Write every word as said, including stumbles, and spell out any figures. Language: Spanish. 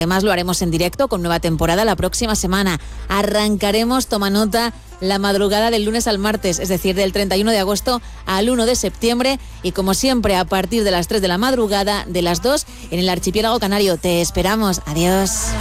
Además lo haremos en directo con nueva temporada la próxima semana. Arrancaremos, toma nota, la madrugada del lunes al martes, es decir, del treinta y uno de agosto al uno de septiembre y como siempre a partir de las tres de la madrugada, de las dos en el archipiélago canario. Te esperamos. Adiós.